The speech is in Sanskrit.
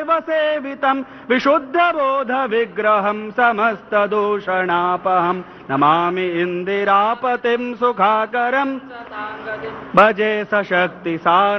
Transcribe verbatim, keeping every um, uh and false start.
देव सेवितं विशुद्धबोधविग्रहं समस्तदूषणापहं नमामि इन्दिरापतिं सुखाकरं भजे सशक्तिसा